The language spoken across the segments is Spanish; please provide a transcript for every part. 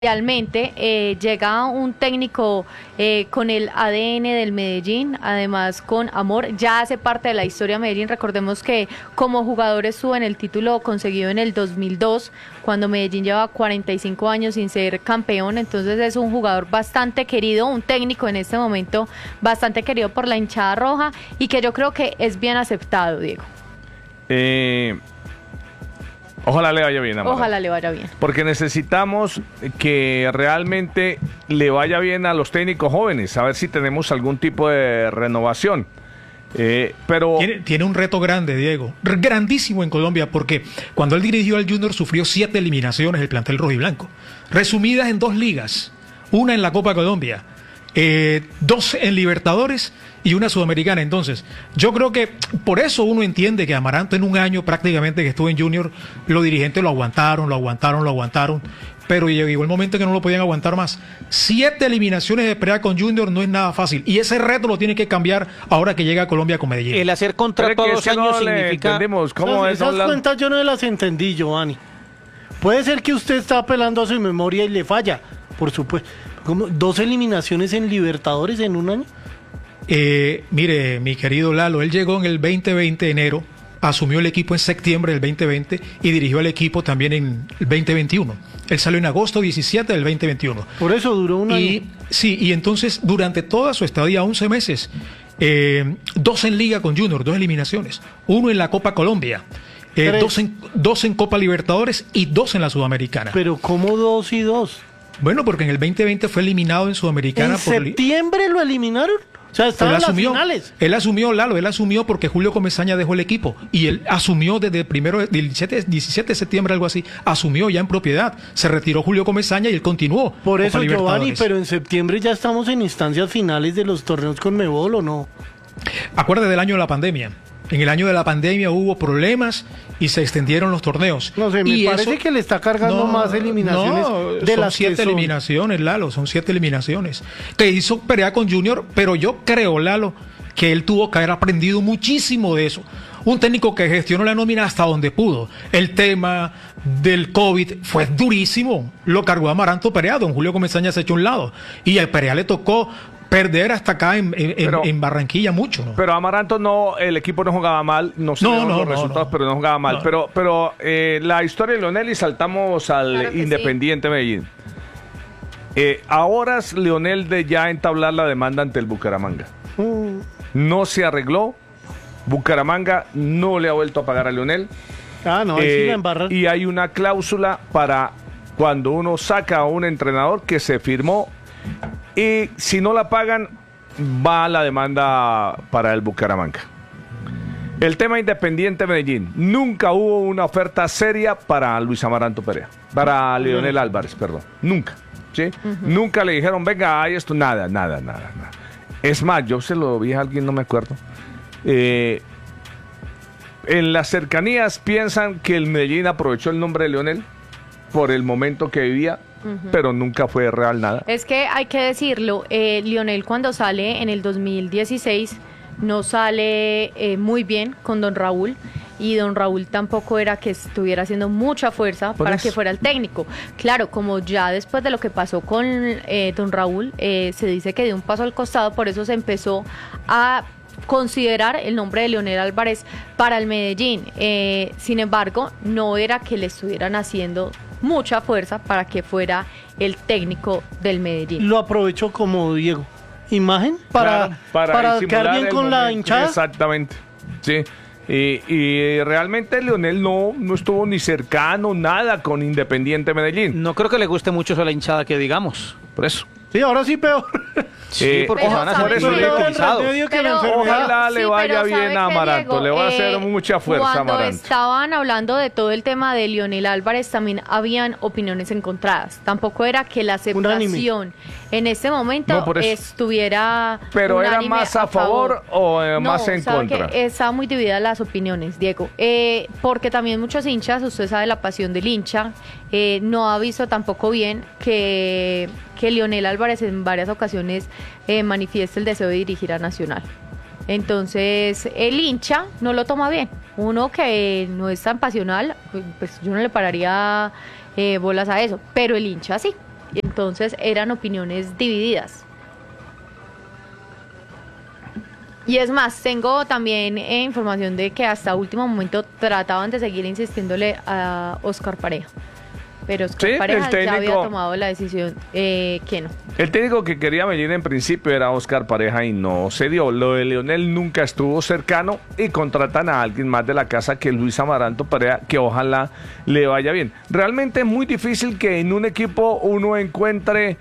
Realmente llega un técnico con el ADN del Medellín, además con amor, ya hace parte de la historia de Medellín. Recordemos que como jugador estuvo en el título conseguido en el 2002, cuando Medellín lleva 45 años sin ser campeón. Entonces es un jugador bastante querido, un técnico en este momento bastante querido por la hinchada roja y que yo creo que es bien aceptado, Diego. Ojalá le vaya bien a Amaranto. Ojalá le vaya bien. Porque necesitamos que realmente le vaya bien a los técnicos jóvenes, a ver si tenemos algún tipo de renovación. Pero tiene un reto grande, Diego, grandísimo en Colombia, porque cuando él dirigió al Junior sufrió 7 eliminaciones el plantel rojiblanco, resumidas en 2 ligas, una en la Copa Colombia, 2 en Libertadores y una sudamericana. Entonces, yo creo que por eso uno entiende que Amaranto en un año prácticamente que estuvo en Junior, los dirigentes lo aguantaron, pero llegó el momento que no lo podían aguantar más. 7 eliminaciones de pelea con Junior no es nada fácil, y ese reto lo tiene que cambiar ahora que llega a Colombia con Medellín. El hacer contrato a 2 años significa... ¿Cómo es? Esas cuentas yo no las entendí, Giovanni. Puede ser que usted está apelando a su memoria y le falla, por supuesto. ¿Cómo? 2 eliminaciones en Libertadores en un año. Mire, mi querido Lalo, él llegó en el 2020 de enero, asumió el equipo en septiembre del 2020 y dirigió el equipo también en el 2021. Él salió en agosto 17 del 2021. Por eso duró un año. Sí, y entonces durante toda su estadía, 11 meses, 2 en Liga con Junior, 2 eliminaciones, 1 en la Copa Colombia, 2 en Copa Libertadores y 2 en la Sudamericana. Pero ¿cómo 2 y 2? Bueno, porque en el 2020 fue eliminado en Sudamericana. ¿En septiembre lo eliminaron? O sea, estaban las finales. Él asumió porque Julio Comesaña dejó el equipo y él asumió desde el primero, del 17 de septiembre, algo así, asumió ya en propiedad. Se retiró Julio Comesaña y él continuó. Por eso, Giovanni, pero en septiembre ya estamos en instancias finales de los torneos con Conmebol, ¿o no? Acuérdate del año de la pandemia. En el año de la pandemia hubo problemas y se extendieron los torneos. No sé, me parece que le está cargando más eliminaciones de las 7 eliminaciones, Lalo, son 7 eliminaciones. Que hizo pelea con Junior, pero yo creo, Lalo, que él tuvo que haber aprendido muchísimo de eso. Un técnico que gestionó la nómina hasta donde pudo. El tema del COVID fue durísimo. Lo cargó Amaranto Perea, don Julio Comesaña se echó a un lado. Y al Perea le tocó perder hasta acá en Barranquilla mucho, ¿no? Pero Amaranto no, el equipo no jugaba mal, no sé los resultados, pero no jugaba mal. No. Pero la historia de Leonel, y saltamos al Independiente Medellín. A horas Leonel de ya entablar la demanda ante el Bucaramanga. No se arregló. Bucaramanga no le ha vuelto a pagar a Leonel. No, ahí sí la embarran. Y hay una cláusula para cuando uno saca a un entrenador que se firmó. Y si no la pagan, va la demanda para el Bucaramanga. El tema Independiente Medellín. Nunca hubo una oferta seria para Luis Amaranto Perea. Para Leonel Álvarez, perdón. Nunca. ¿Sí? Nunca le dijeron, venga, hay esto. Nada. Es más, yo se lo vi a alguien, no me acuerdo. En las cercanías piensan que el Medellín aprovechó el nombre de Leonel por el momento que vivía. Pero nunca fue real nada. Es que hay que decirlo, Leonel cuando sale en el 2016 no sale muy bien con don Raúl, y don Raúl tampoco era que estuviera haciendo mucha fuerza para que fuera el técnico. Claro, como ya después de lo que pasó con don Raúl, se dice que dio un paso al costado, por eso se empezó a considerar el nombre de Leonel Álvarez para el Medellín. Sin embargo, no era que le estuvieran haciendo mucha fuerza para que fuera el técnico del Medellín. Lo aprovechó como Diego. Imagen para quedar bien con la hinchada. Exactamente. Sí. Y realmente Leonel no estuvo ni cercano, nada con Independiente Medellín. No creo que le guste mucho eso a la hinchada, que digamos. Por eso. Sí, ahora sí peor. Sí, porque van a ser ridiculizados. Ojalá le vaya bien a Amaranto, Diego, le va a hacer mucha fuerza a Amaranto. Cuando estaban hablando de todo el tema de Leonel Álvarez, también habían opiniones encontradas. Tampoco era que la aceptación en este momento estuviera pero era más a favor o más en contra. Que estaban muy divididas las opiniones, Diego, porque también muchos hinchas, usted sabe la pasión del hincha, no ha visto tampoco bien que Leonel Álvarez en varias ocasiones manifiesta el deseo de dirigir a Nacional. Entonces el hincha no lo toma bien. Uno que no es tan pasional, pues yo no le pararía bolas a eso, pero el hincha sí. Entonces eran opiniones divididas. Y es más, tengo también información de que hasta último momento trataban de seguir insistiéndole a Oscar Pareja. Pero Oscar Pareja ya había tomado la decisión que no. El técnico que quería Medellín en principio era Oscar Pareja y no se dio. Lo de Leonel nunca estuvo cercano y contratan a alguien más de la casa que Luis Amaranto Perea, que ojalá le vaya bien. Realmente es muy difícil que en un equipo uno encuentre,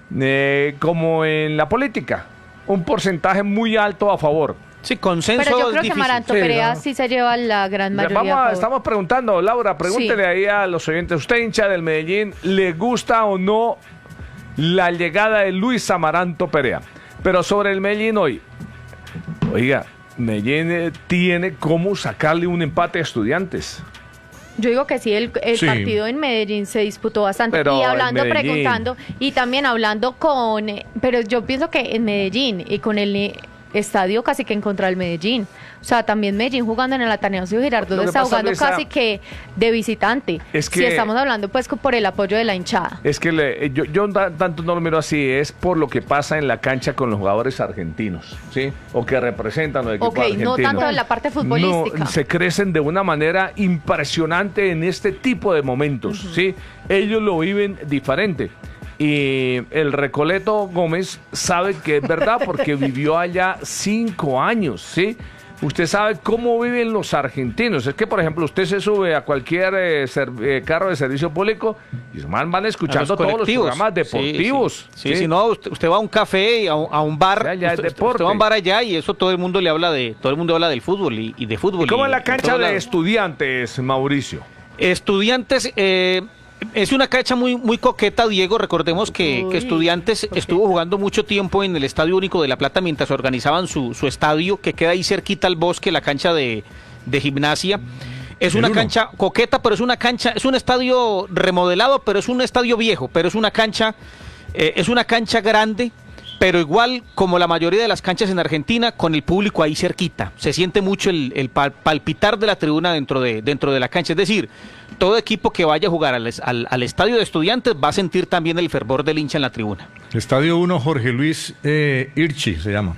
como en la política, un porcentaje muy alto a favor. Sí, consenso. Pero yo creo que difícil. Amaranto Perea sí se lleva la gran mayoría. Estamos preguntando, Laura, pregúntele ahí a los oyentes. ¿Usted, hincha del Medellín, le gusta o no la llegada de Luis Amaranto Perea? Pero sobre el Medellín hoy, oiga, Medellín tiene cómo sacarle un empate a Estudiantes. Yo digo que sí, el partido en Medellín se disputó bastante. Pero y hablando, Medellín, preguntando, y también hablando con... Pero yo pienso que en Medellín y con el estadio casi que en contra del Medellín. O sea, también Medellín jugando en el Atanasio Girardot está jugando casi que de visitante. Es que, si estamos hablando pues por el apoyo de la hinchada. Es que yo tanto no lo miro así, es por lo que pasa en la cancha con los jugadores argentinos, ¿sí? O que representan los equipos argentinos. No tanto en la parte futbolística. No, se crecen de una manera impresionante en este tipo de momentos, ¿sí? Ellos lo viven diferente. Y el Recoleto Gómez sabe que es verdad porque vivió allá 5 años, ¿sí? Usted sabe cómo viven los argentinos. Es que, por ejemplo, usted se sube a cualquier carro de servicio público y van escuchando todos los programas deportivos. Sí, si no, usted va a un café, a un bar, usted va a un bar allá y eso todo el mundo le habla del fútbol y de fútbol. ¿Y cómo es la cancha de Estudiantes, Mauricio? Estudiantes... es una cancha muy, muy coqueta, Diego. Recordemos que Estudiantes estuvo jugando mucho tiempo en el Estadio Único de La Plata mientras organizaban su estadio, que queda ahí cerquita al bosque, la cancha de Gimnasia. Es una cancha coqueta, pero es un estadio remodelado, pero es un estadio viejo, pero es una cancha grande, pero igual como la mayoría de las canchas en Argentina, con el público ahí cerquita. Se siente mucho el palpitar de la tribuna dentro de la cancha. Es decir, todo equipo que vaya a jugar al estadio de Estudiantes va a sentir también el fervor del hincha en la tribuna. Estadio 1, Jorge Luis Hirschi se llama.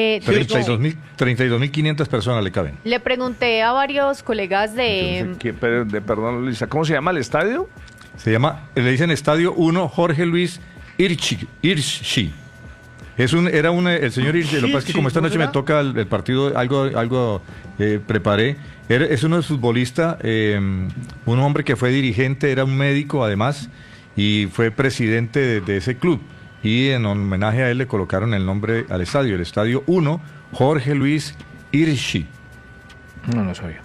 32.500 personas le caben. Le pregunté a varios colegas Perdón, Luisa, ¿cómo se llama el estadio? Le dicen Estadio 1, Jorge Luis Hirschi. El señor Hirschi, lo que pasa es que como esta noche me toca el partido, algo preparé. Es uno de futbolistas, un hombre que fue dirigente, era un médico además, y fue presidente de ese club. Y en homenaje a él le colocaron el nombre al estadio, el Estadio 1, Jorge Luis Hirschi. No sabía.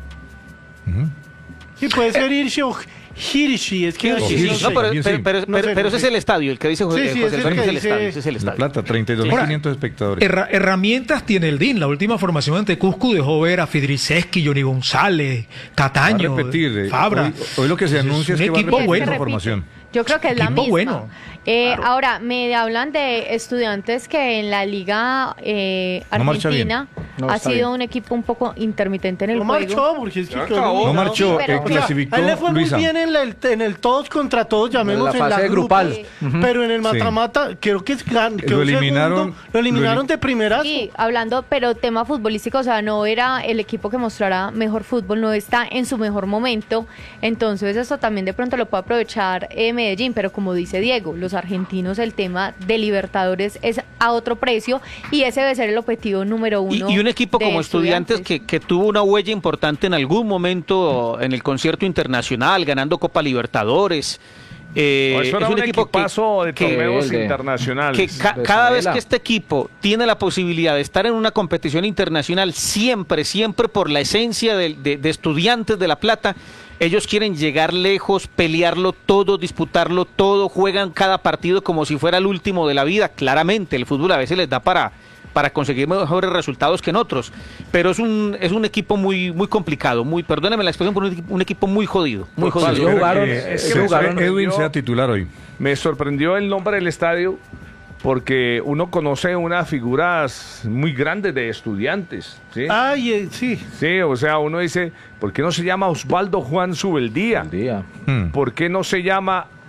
Sí, puede ser Hirschi o Hirschi, es que pero ese es el estadio, el que dice José Antonio, ese es el estadio. La Plata, 32.500 espectadores. Herramientas tiene el DIN. La última formación ante Cusco dejó ver a Fidriceski, Johnny González, Cataño, Fabra. Hoy lo que se anuncia es que va a repetir la formación. Yo creo que es la misma. Bueno. Claro. Ahora, me hablan de Estudiantes que en la Liga Argentina ha sido un equipo un poco intermitente en el juego. Marchó, porque es que no marchó, clasificó. A él le fue Luisa. muy bien en el todos contra todos, llamemos en la fase grupal. Pero en el mata-mata, creo que es grande. Lo eliminaron de primerazo. Sí, hablando, pero tema futbolístico, o sea, no era el equipo que mostrara mejor fútbol, no está en su mejor momento. Entonces, eso también de pronto lo puede aprovechar Medellín, pero como dice Diego, los argentinos, el tema de Libertadores es a otro precio y ese debe ser el objetivo número uno. Y un equipo como Estudiantes que tuvo una huella importante en algún momento en el concierto internacional, ganando Copa Libertadores. Es un equipo de torneos internacionales. Que cada vez que este equipo tiene la posibilidad de estar en una competición internacional, siempre por la esencia de Estudiantes de La Plata, ellos quieren llegar lejos, pelearlo todo, disputarlo todo, juegan cada partido como si fuera el último de la vida. Claramente, el fútbol a veces les da para conseguir mejores resultados que en otros, pero es un equipo muy muy complicado, perdónenme la expresión, pero un equipo muy jodido. Muy jodido. Edwin sea titular hoy. Me sorprendió el nombre del estadio, porque uno conoce unas figuras muy grandes de Estudiantes, ¿sí? Sí. Sí, o sea, uno dice, ¿por qué no se llama Osvaldo Juan Subeldía? ¿Por qué no se llama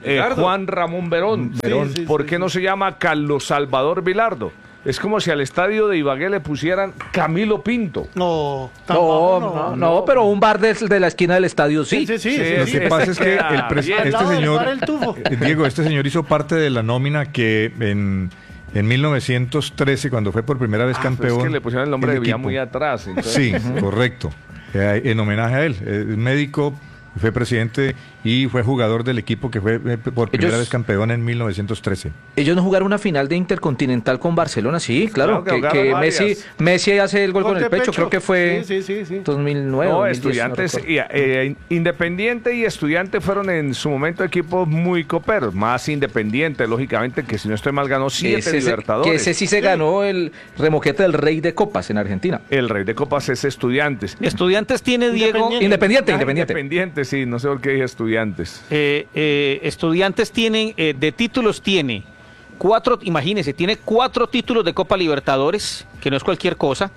Juan Ramón Verón. Sí, ¿Por sí, qué sí. no se llama Carlos Salvador Vilardo? Es como si al estadio de Ibagué le pusieran Camilo Pinto. No, tampoco No, pero un bar de la esquina del estadio sí. Sí. Lo que pasa es que Al este lado del señor, bar El Tufo. Diego, este señor hizo parte de la nómina que en 1913, cuando fue por primera vez campeón. Es que le pusieron el nombre de equipo. Villa muy atrás. entonces- Sí, correcto. En homenaje a él. Médico, fue presidente y fue jugador del equipo que fue por primera vez campeón en 1913. Ellos no jugaron una final de Intercontinental con Barcelona, sí, claro. Claro que que jugaron Messi hace el gol Gol con el de pecho, creo que fue Sí. 2009. No, 2010, Estudiantes, no recuerdo. Independiente y Estudiante fueron en su momento equipos muy coperos, más Independiente, lógicamente, que si no estoy mal ganó 7 Libertadores. Que ese sí se ganó el remoquete del Rey de Copas en Argentina. El rey de copas es Estudiantes. Estudiantes tiene, Diego, Independiente. Independiente, sí, no sé por qué dije Estudiantes. Estudiantes tienen, de títulos tiene 4, imagínense, tiene 4 títulos de Copa Libertadores, que no es cualquier cosa.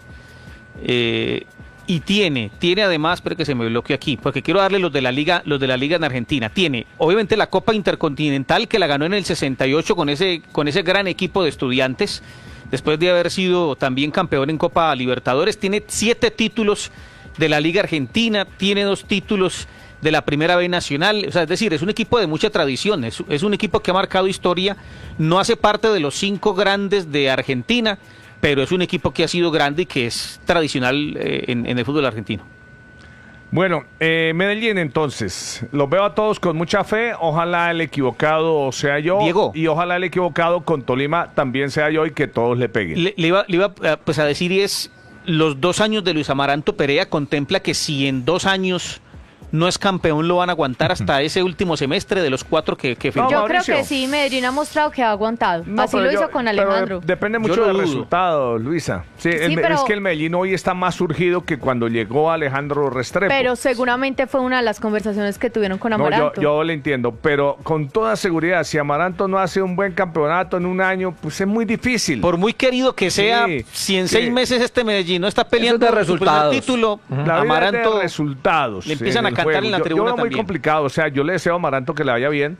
Y tiene además, espera que se me bloquee aquí, porque quiero darle los de la liga en Argentina. Tiene, obviamente, la Copa Intercontinental, que la ganó en el 68 con ese gran equipo de Estudiantes, después de haber sido también campeón en Copa Libertadores. Tiene 7 títulos de la Liga Argentina, tiene 2 títulos de la Primera B Nacional, o sea, es decir, es un equipo de mucha tradición, es un equipo que ha marcado historia, no hace parte de los 5 grandes de Argentina, pero es un equipo que ha sido grande y que es tradicional en el fútbol argentino. Bueno, Medellín entonces, los veo a todos con mucha fe, ojalá el equivocado sea yo, Diego. y ojalá el equivocado con Tolima también sea yo y que todos le peguen. Le iba pues a decir, es los 2 años de Luis Amaranto Perea contempla que si en 2 años no es campeón, lo van a aguantar hasta ese último semestre de los 4 que firmó. Yo Mauricio. creo que sí, Medellín ha mostrado que ha aguantado. No, Así pero lo hizo yo- con pero Alejandro. depende mucho Yo lo del dudo. resultado, Luisa. Sí, pero- es que el Medellín hoy está más surgido que cuando llegó Alejandro Restrepo. Pero seguramente fue una de las conversaciones que tuvieron con No, Amaranto. yo le entiendo, pero con toda seguridad, si Amaranto no hace un buen campeonato en un año, pues es muy difícil. Por muy querido que sea, Sí, si en sí. 6 meses este Medellín no está peleando Eso es de su primer resultados. título, La vida es Amaranto de resultados. le empiezan en a el cantar juego. en la Yo tribuna veo muy también. complicado, o sea, yo le deseo a Amaranto que le vaya bien.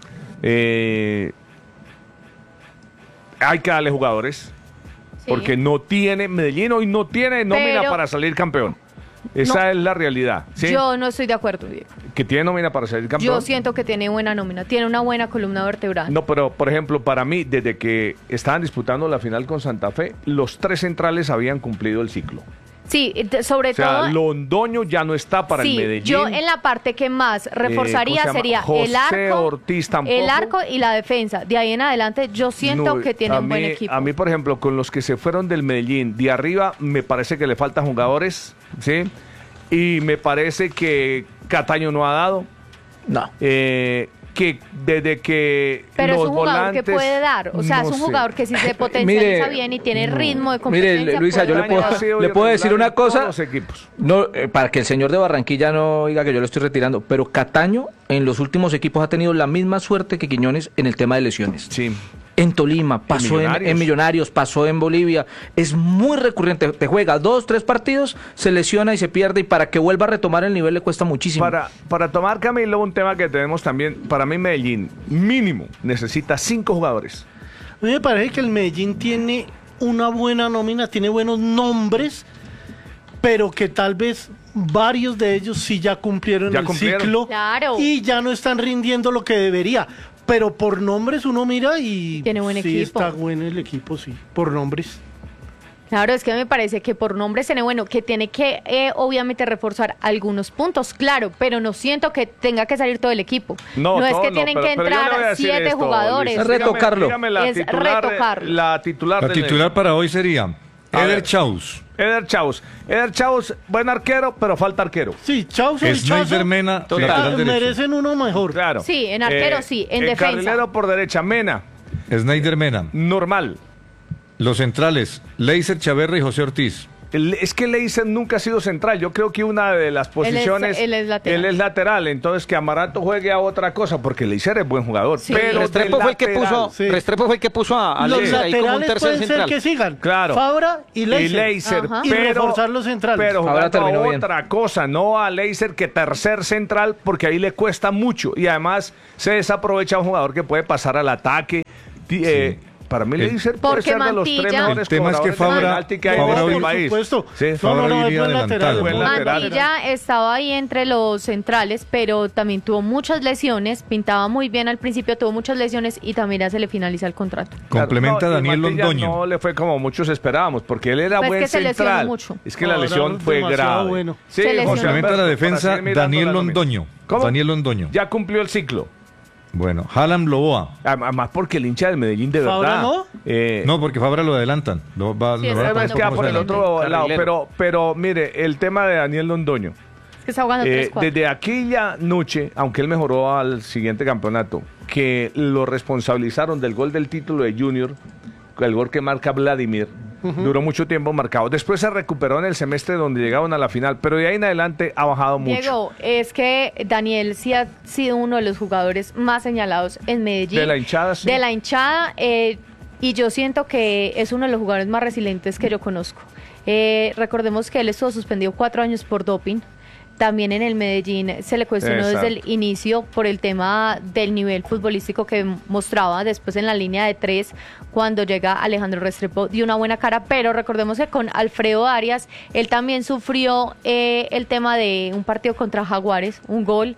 Hay que darle jugadores, Sí. porque no tiene, Medellín hoy no tiene nómina Pero- para salir campeón. Esa No. es la realidad. ¿sí? Yo no estoy de acuerdo, Diego. Que tiene nómina para salir campeón. Yo siento que tiene buena nómina, tiene una buena columna vertebral. No, pero por ejemplo, para mí, desde que estaban disputando la final con Santa Fe, los 3 centrales habían cumplido el ciclo. Sí, sobre O sea, todo. Londoño ya no está para Sí, el Medellín. yo en la parte que más reforzaría ¿cómo se llama? sería el José arco, Ortiz tampoco. el arco y la defensa. De ahí en adelante yo siento No, que tiene a un buen mí- equipo. A mí, por ejemplo, con los que se fueron del Medellín, de arriba me parece que le faltan jugadores, ¿sí? Y me parece que Cataño no ha dado. No. Que desde que Pero es los un jugador volantes, que puede dar, o sea, no es un sé. jugador que si se potencializa Mire, bien y tiene ritmo de competencia. Mire, Luisa, yo le puede puedo, dar. Ha sido le puedo decir irregular una en todos cosa, los equipos. no, para que el señor de Barranquilla no diga que yo lo estoy retirando, pero Cataño en los últimos equipos ha tenido la misma suerte que Quiñones en el tema de lesiones. Sí. En Tolima, pasó en Millonarios, pasó en Bolivia. Es muy recurrente. Te juega 2, 3 partidos, se lesiona y se pierde. Y para que vuelva a retomar el nivel le cuesta muchísimo. Para tomar, Camilo, un tema que tenemos también, para mí Medellín, mínimo, necesita 5 jugadores. A mí me parece que el Medellín tiene una buena nómina, tiene buenos nombres, pero que tal vez varios de ellos sí ya cumplieron Ya el cumplieron. ciclo Claro. y ya no están rindiendo lo que debería. Pero por nombres uno mira y Tiene buen sí equipo. está bueno el equipo, sí, por nombres. Claro, es que me parece que por nombre tiene bueno, que tiene que obviamente reforzar algunos puntos, claro, pero no siento que tenga que salir todo el equipo. No, es que tienen que pero yo le voy a entrar decir 7 esto, jugadores. Luis. Es retocarlo. Dígame la Es titular, retocarlo. La titular, La del titular para hoy sería A Eder ver. Chaus, Eder Chaus. Eder Chaus, buen arquero, pero falta arquero. Sí, Chauzo y Snyder Chazo Mena, Total. lateral derecho. merecen uno mejor. Claro. Sí, en arquero sí, en defensa. Carrilero por derecha, Mena, Snyder Mena. normal. Los centrales, Leiser Chaverra y José Ortiz. Es que Leiser nunca ha sido central. Yo creo que una de las posiciones. Él es lateral. Él es lateral. Entonces que Amaranto juegue a otra cosa, porque Leiser es buen jugador. Sí. Pero Restrepo fue el que puso, sí. Restrepo fue el que puso a Los Leiser ahí como un laterales tercer pueden ser central. que sigan. Claro. Fabra y Y Leiser. Leiser. Ajá. Y reforzar los centrales. Pero Ahora jugando a terminó bien. otra cosa, no a Leiser que tercer central, porque ahí le cuesta mucho. Y además se desaprovecha un jugador que puede pasar al ataque. Para mí Leiser puede Porque ser de los Mantilla- tres mejores El tema es que cobradores de Fabra- penalti que hay Fabra en hoy- este por país. supuesto. Sí. Fabra hoy es iría buen adelantado. Buen lateral. Mantilla estaba ahí entre los centrales, pero también tuvo muchas lesiones, pintaba muy bien al principio, tuvo muchas lesiones y también ya se le finaliza el contrato. Complementa Claro, a Daniel y Mantilla Londoño. No le fue como muchos esperábamos, porque él era Pues buen que se lesionó central. mucho. Es que la Ahora lesión fue demasiado grave. bueno. Sí, Se lesionó. José Complementa la Alberto, defensa para seguir mirando Daniel la nómina. Londoño. ¿Cómo? Daniel Londoño. Ya cumplió el ciclo. Bueno, Haaland Loboa. Además porque el hincha del Medellín de ¿Fabra verdad. no? No, porque Fabra lo adelantan. Lo va, Sí, lo está va- jugando Es que va Vamos por el adelante. otro lado. Carrilero. Pero mire, el tema de Daniel Londoño. Es que está jugando 3-4. Desde aquella noche, aunque él mejoró al siguiente campeonato, que lo responsabilizaron del gol del título de Junior, el gol que marca Vladimir, duró mucho tiempo marcado. Después se recuperó en el semestre donde llegaron a la final, pero de ahí en adelante ha bajado mucho. Diego, es que Daniel sí ha sido uno de los jugadores más señalados en Medellín. De la hinchada, sí. De la hinchada, y yo siento que es uno de los jugadores más resilientes que yo conozco. Recordemos que él estuvo suspendido 4 años por doping. También en el Medellín se le cuestionó Exacto. desde el inicio por el tema del nivel futbolístico que mostraba. Después en la línea de 3, cuando llega Alejandro Restrepo, dio una buena cara. Pero recordemos que con Alfredo Arias, él también sufrió el tema de un partido contra Jaguares, un gol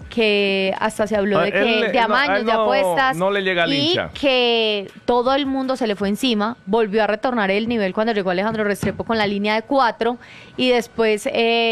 que hasta se habló de que de amaños, de apuestas, no le llega al y hincha. que todo el mundo se le fue encima. Volvió a retornar el nivel cuando llegó Alejandro Restrepo con la línea de 4 y después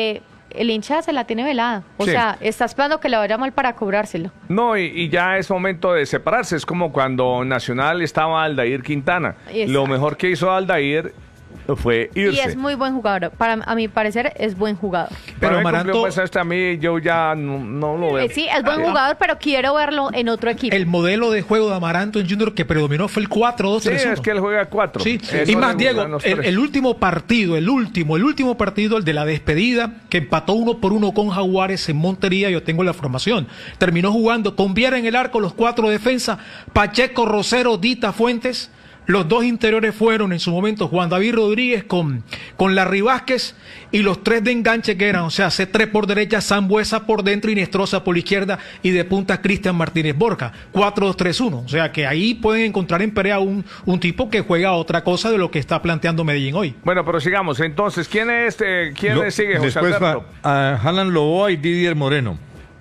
el hincha se la tiene velada. O Sí. sea, está esperando que le vaya mal para cobrárselo. No, y ya es momento de separarse. Es como cuando Nacional estaba Aldair Quintana. Exacto. Lo mejor que hizo Aldair fue irse. Y es muy buen jugador. A mi parecer es buen jugador. Pero Para mí Amaranto- cumplió, pues, hasta a mí yo ya no lo veo. Sí, es buen jugador, pero quiero verlo en otro equipo. El modelo de juego de Amaranto en Junior que predominó fue el 4-2-3-1. Sí, es que él juega 4. Sí, y más, Diego, el último partido, el último partido, el de la despedida, que empató 1-1 con Jaguares en Montería, yo tengo la formación. Terminó jugando con Viera en el arco, los 4 defensas, Pacheco, Rosero, Dita, Fuentes. Los 2 interiores fueron en su momento Juan David Rodríguez con Larry Vázquez y los 3 de enganche que eran, o sea, C3 por derecha, Sambuesa por dentro y Nestroza por la izquierda y de punta Cristian Martínez Borja. 4-2-3-1. O sea, que ahí pueden encontrar en Perea un tipo que juega otra cosa de lo que está planteando Medellín hoy. Bueno, pero sigamos. Entonces, ¿quién le sigue, José Después Alberto? va a Haaland Loboa y Didier Moreno.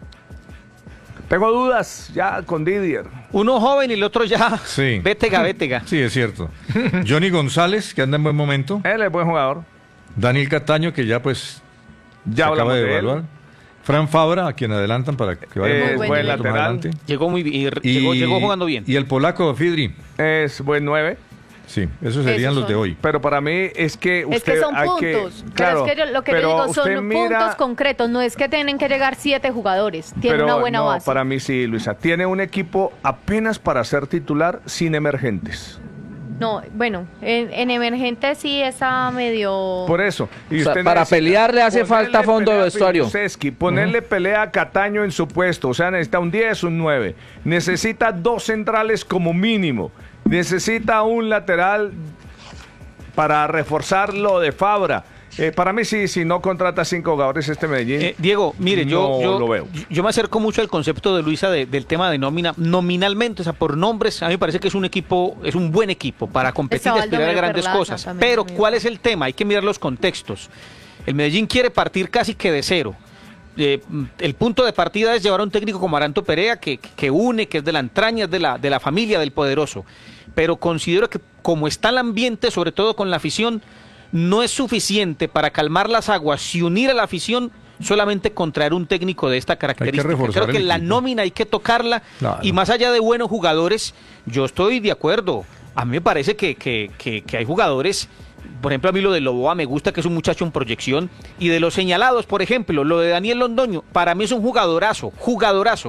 Tengo dudas ya con Didier. Uno joven y el otro ya Sí. vétega. Sí, es cierto. Johnny González, que anda en buen momento. Él es buen jugador. Daniel Cataño, que ya pues Ya se hablamos acaba de de él. evaluar. Fran Fabra, a quien adelantan para que vaya Es más- buen más lateral. adelante. Llegó muy bien, llegó jugando bien. Y el polaco Fidri. Es buen 9. Sí, esos serían Esos los de son. hoy. Pero para mí es que usted Es que son hay puntos. claro, pero es que lo que yo pero digo usted son mira- puntos concretos. No es que tienen que llegar 7 jugadores. Tiene pero una buena no, base. para mí sí, Luisa. Tiene un equipo apenas para ser titular sin emergentes. No, bueno, en emergente sí está medio... Por eso. Y O sea, usted para necesita pelear le hace ponerle falta fondo de pelea a vestuario. Piłusevski, ponerle pelea a Cataño en su puesto. O sea, necesita un 10, un 9. Necesita 2 centrales como mínimo. Necesita un lateral para reforzar lo de Fabra. Para mí sí, si no contrata 5 jugadores este Medellín. Diego, mire, no lo veo. yo me acerco mucho al concepto de Luisa del tema de nómina. Nominalmente, o sea, por nombres, a mí me parece que es un equipo, es un buen equipo para competir y Está aspirar a Baldomero grandes Perlaza cosas. también, Pero, amigo. ¿cuál es el tema? Hay que mirar los contextos. El Medellín quiere partir casi que de cero. El punto de partida es llevar a un técnico como Amaranto Perea que une, que es de la entraña, es de la familia del poderoso. Pero considero que como está el ambiente, sobre todo con la afición, no es suficiente para calmar las aguas y unir a la afición solamente con traer un técnico de esta característica. reforzar Creo que el la equipo. nómina hay que tocarla Claro. y más allá de buenos jugadores, yo estoy de acuerdo. A mí me parece que hay jugadores, por ejemplo, a mí lo de Loboa me gusta, que es un muchacho en proyección, y de los señalados, por ejemplo, lo de Daniel Londoño, para mí es un jugadorazo,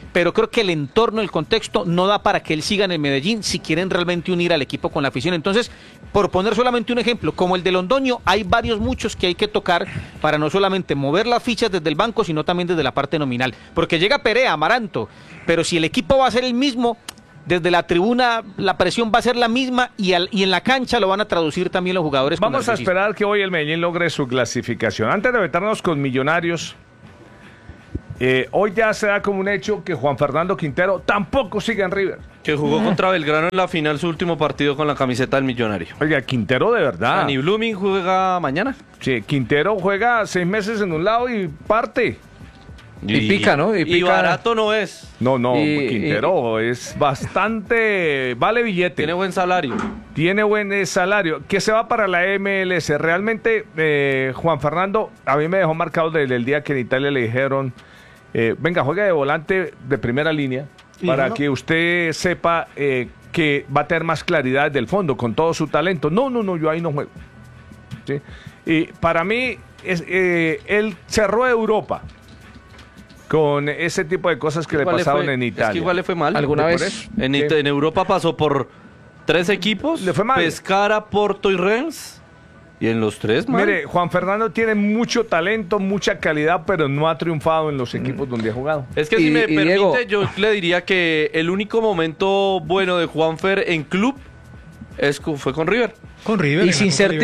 pero creo que el entorno, el contexto no da para que él siga en el Medellín si quieren realmente unir al equipo con la afición. Entonces, por poner solamente un ejemplo, como el de Londoño, hay muchos que hay que tocar para no solamente mover las fichas desde el banco, sino también desde la parte nominal, porque llega Perea, Amaranto, pero si el equipo va a ser el mismo, desde la tribuna la presión va a ser la misma y en la cancha lo van a traducir también los jugadores. Vamos a esperar que hoy el Medellín logre su clasificación. Antes de meternos con Millonarios, hoy ya se da como un hecho que Juan Fernando Quintero tampoco sigue en River. Que jugó contra Belgrano en la final su último partido con la camiseta del Millonario. Oiga, Quintero de verdad. Dani Blooming juega mañana. Sí, Quintero juega 6 meses en un lado y parte. Y pica, ¿no? Y barato no es. No, Quintero es bastante... Vale billete. Tiene buen salario. Tiene buen salario. Que se va para la MLS. Realmente, Juan Fernando, a mí me dejó marcado desde el día que en Italia le dijeron, venga, juega de volante de primera línea, para que usted sepa que va a tener más claridad del fondo, con todo su talento. No, yo ahí no juego. ¿Sí? Y para mí, él cerró Europa con ese tipo de cosas que le pasaron en Italia. Es que igual le fue mal. ¿Alguna vez? En Europa pasó por 3 equipos. Le fue mal. Pescara, Porto y Rennes. Y en los 3, mal. Mire, Juan Fernando tiene mucho talento, mucha calidad, pero no ha triunfado en los equipos donde ha jugado. Es que si me permite, Diego, yo le diría que el único momento bueno de Juanfer en club fue con River. Con River. Y sin ser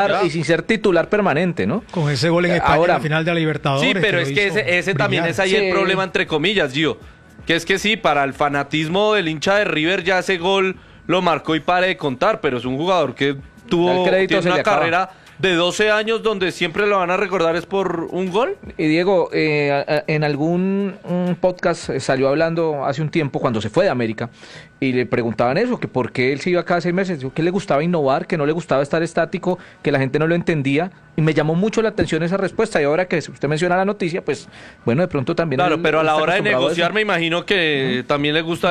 titular permanente, ¿no? Con ese gol en España en la final de la Libertadores. Sí, pero es que ese también es ahí el problema, entre comillas, Gio. Que es que sí, para el fanatismo del hincha de River ya ese gol lo marcó y pare de contar, pero es un jugador que tiene una carrera de 12 años donde siempre lo van a recordar es por un gol. Y Diego, en algún podcast salió hablando hace un tiempo cuando se fue de América y le preguntaban eso, que por qué él se iba cada 6 meses, que le gustaba innovar, que no le gustaba estar estático, que la gente no lo entendía, y me llamó mucho la atención esa respuesta. Y ahora que usted menciona la noticia, pues bueno, de pronto también... Claro, pero a la hora de negociar me imagino que también le gusta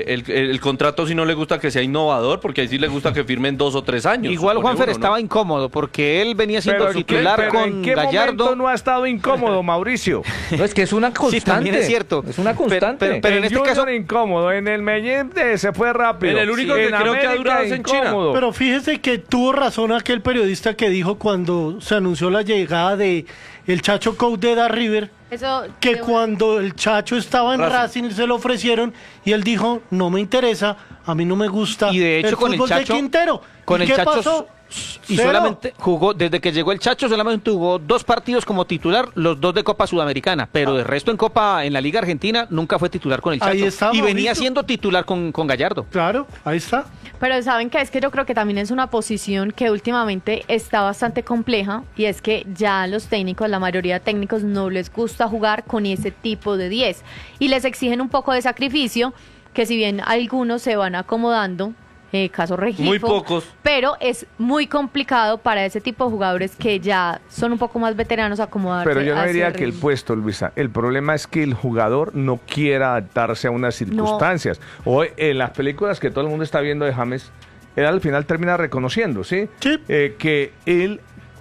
el contrato, si no le gusta que sea innovador, porque ahí sí le gusta que firmen 2 o 3 años. Igual Juanfer estaba incómodo, porque él venía siendo titular con ¿en qué Gallardo? momento no ha estado incómodo, Mauricio? No, es que es una constante. Sí, también es cierto. Es una constante. Pero en este caso incómodo, en el Medellín se fue rápido. En el único que creo que ha durado es en China. Pero fíjese que tuvo razón aquel periodista que dijo cuando se anunció la llegada de el Chacho Coudet a River, que cuando el Chacho estaba en Racing se lo ofrecieron y él dijo, no me interesa, a mí no me gusta y de hecho, el fútbol de Quintero. Con el ¿Qué Chacho pasó? Y solamente jugó, desde que llegó el Chacho, solamente jugó 2 partidos como titular, los 2 de Copa Sudamericana, pero de resto en la Liga Argentina nunca fue titular con el Chacho. Ahí está, y venía Mauricio. siendo titular con Gallardo. Claro, ahí está. Pero saben que es que yo creo que también es una posición que últimamente está bastante compleja, y es que ya los técnicos, la mayoría de técnicos no les gusta jugar con ese tipo de 10 y les exigen un poco de sacrificio, que si bien algunos se van acomodando, caso Rengifo, muy pocos, pero es muy complicado para ese tipo de jugadores que ya son un poco más veteranos acomodarse. Pero yo no a diría ese que el ritmo. puesto, Luisa, el problema es que el jugador no quiera adaptarse a unas circunstancias. Hoy en las películas que todo el mundo está viendo de James, él al final termina reconociendo, ¿sí? Sí. Que él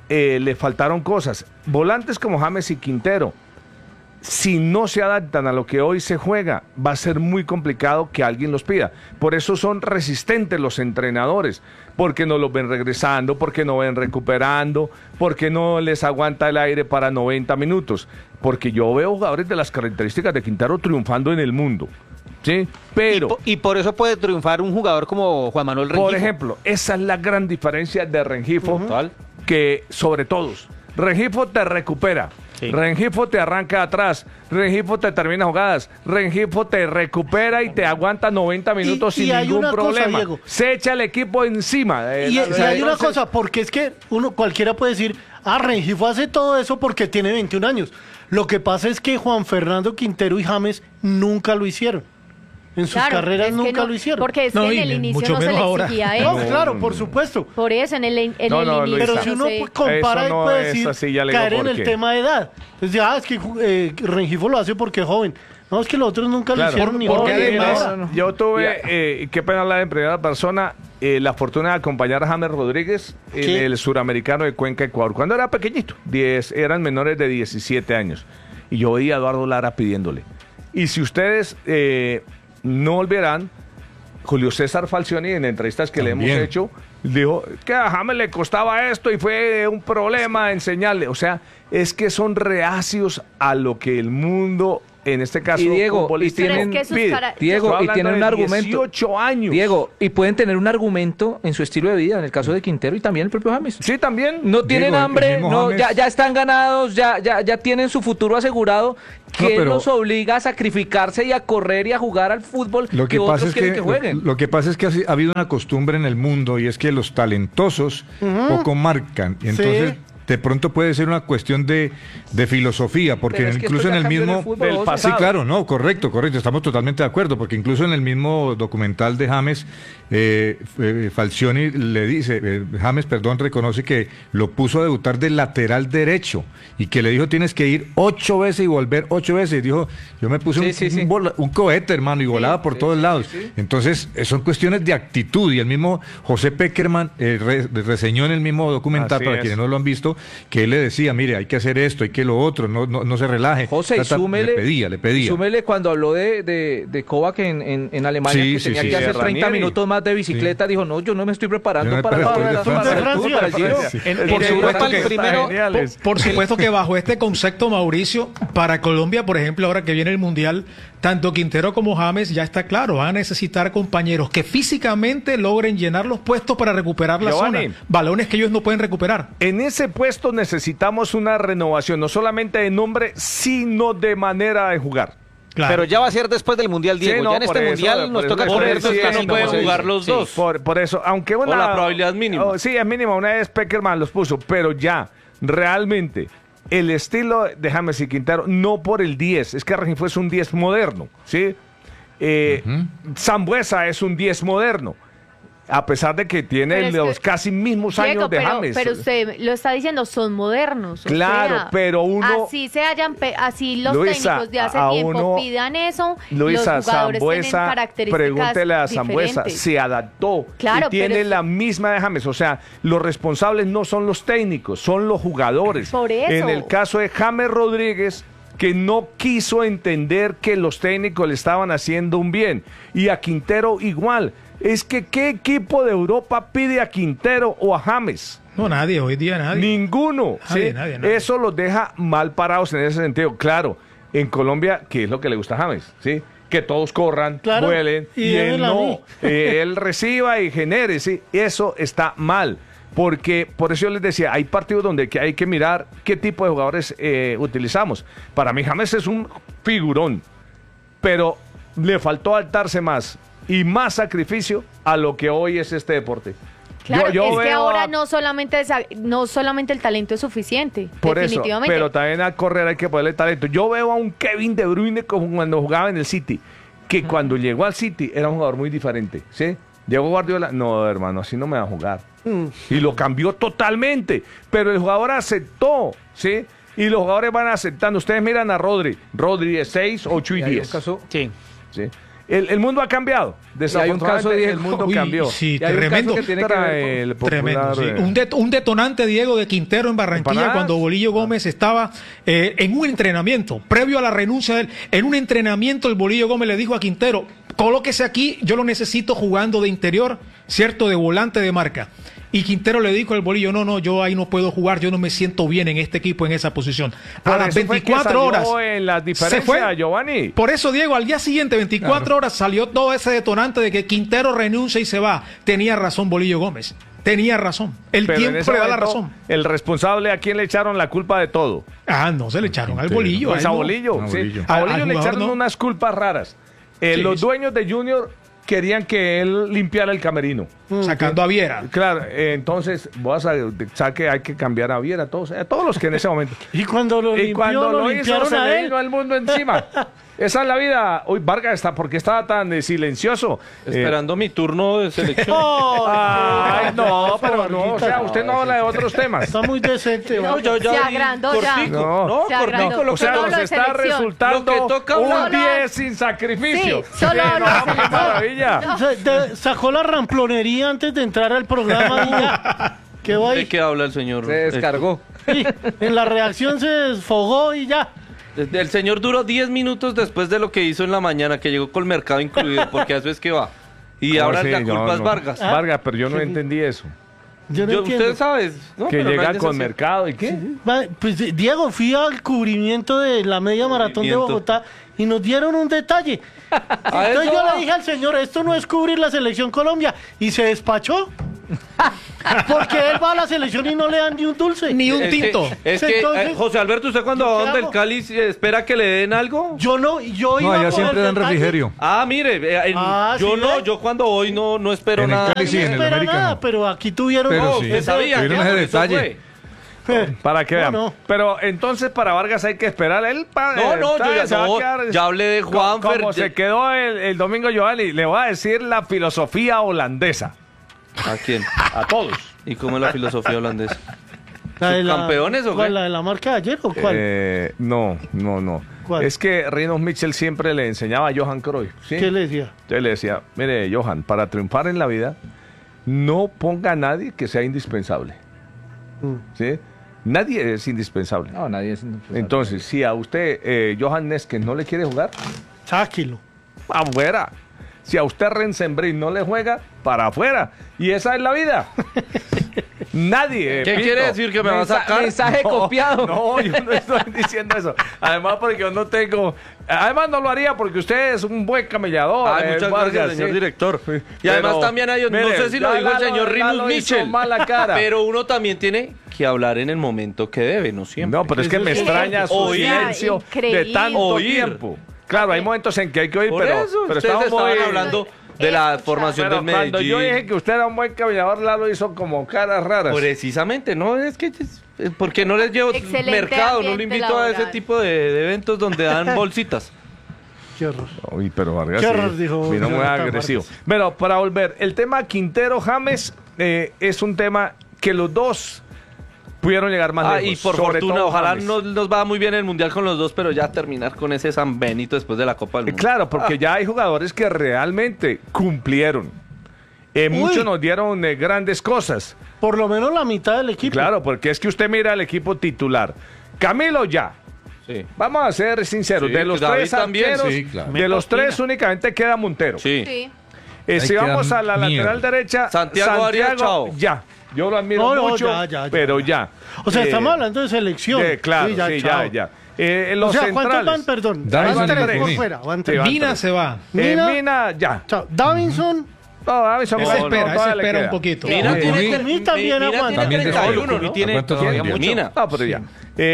le faltaron cosas. Volantes como James y Quintero, si no se adaptan a lo que hoy se juega, va a ser muy complicado que alguien los pida. Por eso son resistentes los entrenadores, porque no los ven regresando, porque no ven recuperando, porque no les aguanta el aire para 90 minutos. Porque yo veo jugadores de las características de Quintero triunfando en el mundo. Sí, pero... Y por eso puede triunfar un jugador como Juan Manuel Rengifo. Por ejemplo, esa es la gran diferencia de Rengifo, que sobre todos. Rengifo te recupera. Sí. Rengifo te arranca atrás, Rengifo te termina jugadas, Rengifo te recupera y te aguanta 90 minutos sin ningún problema. Cosa, se echa el equipo encima. Y hay una cosa, porque es que cualquiera puede decir, Rengifo hace todo eso porque tiene 21 años. Lo que pasa es que Juan Fernando Quintero y James nunca lo hicieron. En sus carreras nunca lo hicieron. Porque es que en el inicio no se le exigía eso. No, claro, por supuesto. Por eso, en el inicio. Pero si uno compara y puede decir, caer en el tema de edad. Entonces, es que Rengifo lo hace porque es joven. No, es que los otros nunca lo hicieron ni porque además, nada. yo tuve, qué pena hablar en primera persona, la fortuna de acompañar a James Rodríguez en el Suramericano de Cuenca, Ecuador. Cuando era pequeñito, eran menores de 17 años. Y yo oí a Eduardo Lara pidiéndole, Y si ustedes no olvidarán, Julio César Falcioni, en entrevistas que También le hemos hecho, dijo que a James le costaba esto y fue un problema enseñarle. O sea, es que son reacios a lo que el mundo, en este caso, y Diego, futbolístico, pide. Diego, y tienen un argumento. 18 años. Diego, y pueden tener un argumento en su estilo de vida, en el caso de Quintero y también el propio James. Sí, también. No tienen Diego, hambre, el mismo no, James. ya están ganados, ya tienen su futuro asegurado. ¿Qué pero- los obliga a sacrificarse y a correr y a jugar al fútbol Lo que pasa otros es quieren que, que jueguen? lo que pasa es que ha habido una costumbre en el mundo y es que los talentosos poco marcan. Y entonces Sí. de pronto puede ser una cuestión de filosofía, porque Pero es que incluso esto en ya el cambió en el mismo... fútbol, vos Sí, sabes. claro, no, correcto, estamos totalmente de acuerdo, porque incluso en el mismo documental de James, Falcioni le dice, James, reconoce que lo puso a debutar de lateral derecho y que le dijo tienes que ir 8 veces y volver 8 veces. Y dijo, yo me puse un cohete, hermano, y volaba por todos lados. Entonces, son cuestiones de actitud y el mismo José Peckerman reseñó en el mismo documental, Así para es. quienes no lo han visto, que él le decía, mire, hay que hacer esto, hay que lo otro, no se relaje. José, y súmele, le pedía. súmele cuando habló de Kovac en Alemania, Sí, que sí, tenía sí, que sí, hacer 30 Ranieri. minutos más de bicicleta, dijo, no, yo no me estoy preparando Yo no me para preparo, para después de el Francia. Tour, para el Giro. Sí. Por supuesto que primero, Por supuesto que bajo este concepto, Mauricio, para Colombia, por ejemplo, ahora que viene el Mundial, tanto Quintero como James, ya está claro, van a necesitar compañeros que físicamente logren llenar los puestos para recuperar la Giovanni. zona. Balones que ellos no pueden recuperar. En ese puesto necesitamos una renovación, no solamente de nombre, sino de manera de jugar. Claro. Pero ya va a ser después del Mundial, Diego. Sí, no, ya en por este eso, Mundial por nos eso toca estoy Por coger eso es que no diciendo, pueden sí, jugar los dos. Por eso, aunque una... O la probabilidad es mínima. Sí, es mínima, una vez Peckerman los puso, pero ya, realmente, el estilo de James y Quintero, no por el 10, es que Rengifo es un 10 moderno, ¿sí? Sambuesa es un 10 moderno, a pesar de que tiene Pero es los que- casi mismos Diego, años de pero, James. pero usted lo está diciendo, son modernos. o Claro, sea, pero uno- Así se hayan, así los Luisa, técnicos de hace a tiempo uno- pidan eso. Luisa, los jugadores tienen Sambuesa, características pregúntele a Sambuesa, diferentes. se adaptó Claro, y tiene pero- la misma de James. O sea, los responsables no son los técnicos, son los jugadores. Por eso. En el caso de James Rodríguez, que no quiso entender que los técnicos le estaban haciendo un bien. Y a Quintero igual. Es que ¿qué equipo de Europa pide a Quintero o a James? No, nadie, hoy día nadie. Ninguno. Nadie, ¿sí? nadie. Eso los deja mal parados en ese sentido. Claro, en Colombia, ¿qué es lo que le gusta a James? ¿Sí? Que todos corran, Claro, vuelen, y y él déjenla a no. mí. Él reciba y genere, ¿sí? Eso está mal. Porque, por eso yo les decía, hay partidos donde hay que mirar qué tipo de jugadores utilizamos. Para mí James es un figurón, pero le faltó adaptarse más y más sacrificio a lo que hoy es este deporte. Claro, Yo es que veo ahora a- no solamente el talento es suficiente, Por eso, definitivamente. pero también a correr hay que ponerle talento. Yo veo a un Kevin De Bruyne como cuando jugaba en el City, que cuando llegó al City era un jugador muy diferente, ¿sí? Llegó Guardiola, no, hermano, así no me va a jugar. Y lo cambió totalmente, pero el jugador aceptó, ¿sí? Y los jugadores van aceptando. Ustedes miran a Rodri es 6, 8 y Y hay un 10. caso- Sí. ¿sí? El mundo ha cambiado. hay un caso, Desafortunadamente, Diego, el mundo uy, cambió. sí, Y hay un caso tremendo. que tiene que ver con- Trae el Tremendo, popular, sí. Un detonante, Diego, de Quintero en Barranquilla Empanadas. cuando Bolillo Gómez estaba en un entrenamiento, previo a la renuncia de él. En un entrenamiento el Bolillo Gómez le dijo a Quintero, colóquese aquí, yo lo necesito jugando de interior, ¿cierto? De volante de marca. Y Quintero le dijo al Bolillo, no, yo ahí no puedo jugar, yo no me siento bien en este equipo, en esa posición. Por A las eso fue que 24 salió horas en las se diferencias, fue. Giovanni. Por eso, Diego, al día siguiente, 24 horas, salió todo ese detonante de que Quintero renuncia y se va. Tenía razón Bolillo Gómez. Tenía razón. El Pero en tiempo ese le da la momento, razón. El responsable, ¿a quién le echaron la culpa de todo? Ah, no, se le echaron al Quintero. Bolillo. Pues él a no. Bolillo. A sí. Bolillo. A Al Bolillo le jugador echaron no. unas culpas raras. Sí, Los sí. dueños de Junior querían que él limpiara el camerino. Sacando a Viera. Claro, entonces saque, hay que cambiar a Viera, a todos los que en ese momento. Y cuando lo Y limpió, cuando lo hizo, limpiaron se a le él. vino al mundo encima. Esa es la vida. Uy, Vargas, ¿por qué estaba tan silencioso? Esperando mi turno de selección. Ay, no, pero no, o Varguita, sea, usted no habla de otros temas. Está muy decente. No, ¿va? yo ya Se vi agrandó ya. cortico. No. No, Se agrandó. cortico lo O sea, Solo nos de está selección. resultando Lo que toca un hablar. 10 sin sacrificio. Sí, solo hablo de no, qué selección. maravilla. Sacó la ramplonería antes de entrar al programa. y ya. Quedó ¿De ahí. qué habla el señor? Se descargó. Sí, en la reacción se desfogó y ya. El señor duró 10 minutos después de lo que hizo en la mañana, que llegó con el mercado incluido, porque a eso es que va. Y ahora sí? la culpa es No. Vargas. Vargas, pero yo no entendí eso. Yo no entiendo. Usted sabe, ¿no? Que Pero llega Reyes con así. mercado y qué. Pues Diego, fui al cubrimiento de la media maratón de Bogotá y nos dieron un detalle. Entonces yo le dije al señor, esto no es cubrir la selección Colombia, y se despachó. Porque él va a la selección y no le dan ni un dulce. Ni un Es tinto. que, Entonces, José Alberto, ¿usted cuando ¿yo va qué donde el hago? Cali espera que le den algo? Yo no, yo iba No, a allá coger siempre dan detalle. refrigerio. Ah, mire, yo yo cuando voy no espero En el nada. Cali sí, No en el espera América nada, no. pero aquí tuvieron... Pero sí. Usted sabía Tuvieron que ese por eso detalle. fue. Para que No, vean. no. Pero entonces para Vargas hay que esperar. Él No, yo se va a ya, quedar- ya hablé de Juanfer. Como se quedó el domingo Giovanni, le voy a decir la filosofía holandesa. ¿A quién? A todos. ¿Y cómo es la filosofía holandesa? ¿La de la- ¿Subcampeones o cuál, qué? ¿La de la marca de ayer o cuál? No. ¿Cuál? Es que Rinus Michel siempre le enseñaba a Johan Cruyff. ¿sí? ¿Qué le decía? Entonces le decía, mire, Johan, para triunfar en la vida, no ponga a nadie que sea indispensable. ¿Sí? Nadie es indispensable. No, nadie es... Entonces, si a usted, Johan Nesken, no le quiere jugar, Sáquilo. afuera. Si a usted Rensenbrink no le juega, para afuera. Y esa es la vida. Nadie. ¿Qué Pinto. quiere decir que me va a sacar? Mensaje copiado. No, yo no estoy diciendo eso. Además, porque yo no tengo. Además, no lo haría porque usted es un buen camellador. Ay, muchas Vargas, gracias, señor sí. director. Y Pero, además también hay, no mire, sé si lo ya dijo el señor Lalo Rinus hizo Michel, mala cara. pero uno también tiene que hablar en el momento que debe, no siempre. No, pero es que me Eso es extraña su oír. silencio de Increíble. tanto Oír. tiempo. Claro, hay momentos en que hay que oír, Por pero eso, pero ustedes estamos estaban muy- hablando de la Escucha. formación Pero del cuando yo Medellín. dije que usted era un buen camellador, Lalo hizo como caras raras. Precisamente, no es que porque no les llevo Excelente mercado, no lo ambiente invito a ese laboral. tipo de eventos donde dan bolsitas. Qué horror. Uy, pero Vargas Qué sí, horror, dijo vino muy Jonathan agresivo. Vargas. Pero para volver, el tema Quintero-James es un tema que los dos pudieron llegar más lejos. Y por sobre fortuna, todo ojalá James. nos va muy bien el Mundial con los dos, pero ya terminar con ese San Benito después de la Copa del Mundo. Claro, porque ya hay jugadores que realmente cumplieron. Muchos nos dieron grandes cosas. Por lo menos la mitad del equipo. Claro, porque es que usted mira al equipo titular. Camilo ya. Sí. Vamos a ser sinceros. Sí, de los David tres también, arqueros, sí, claro. de los tres únicamente queda Montero. Sí. Sí. Si Ahí vamos queda a la lateral mierda. derecha, Santiago Arias, chao. ya. Yo lo admiro No, no, mucho, ya. pero ya. O sea, Eh, estamos hablando de selección. claro, Sí, ya. chao. Los O sea, ¿cuántos centrales. van? Perdón. Davinson Van y tres por Lucumí. fuera. Van Sí, tres. van Mina tres. se va. Mina, ya. Chao. Davinson. No, Davinson Ese no, espera, todavía ese le espera queda. un poquito. Mira, Lucumí también aguanta. También tiene de 31, Lucumí ¿no? Tiene ¿Cuántos todavía años? Mina. No, pero ya.